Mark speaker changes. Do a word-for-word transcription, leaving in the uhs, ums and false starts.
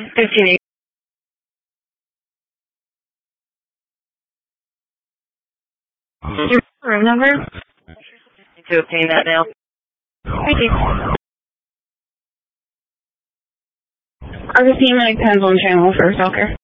Speaker 1: fifteen. Your room number? To obtain that now. Thank you. Are the team like pens on channel for soccer?